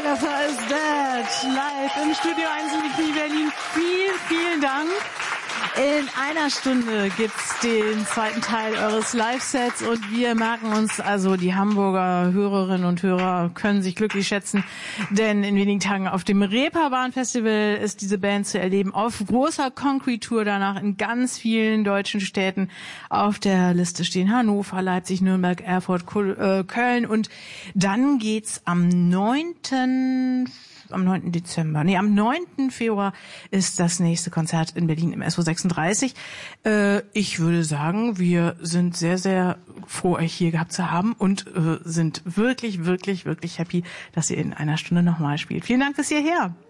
Agatha is Dead, live im Studio 1 in Berlin. Vielen Dank. In einer Stunde gibt's den zweiten Teil eures Live-Sets und wir merken uns, also die Hamburger Hörerinnen und Hörer können sich glücklich schätzen, denn in wenigen Tagen auf dem Reeperbahn-Festival ist diese Band zu erleben, auf großer Concrete-Tour danach in ganz vielen deutschen Städten. Auf der Liste stehen Hannover, Leipzig, Nürnberg, Erfurt, Köln und dann geht's am 9. Februar ist das nächste Konzert in Berlin im SO36. Ich würde sagen, wir sind sehr, sehr froh, euch hier gehabt zu haben und sind wirklich, wirklich, wirklich happy, dass ihr in einer Stunde nochmal spielt. Vielen Dank bis hierher.